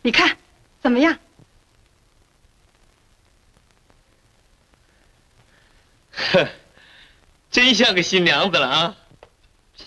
你看怎么样？ 哼，真像个新娘子了啊！